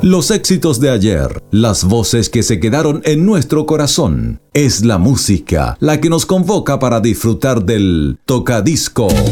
Los éxitos de ayer, las voces que se quedaron en nuestro corazón. Es la música la que nos convoca para disfrutar del Tocadisco.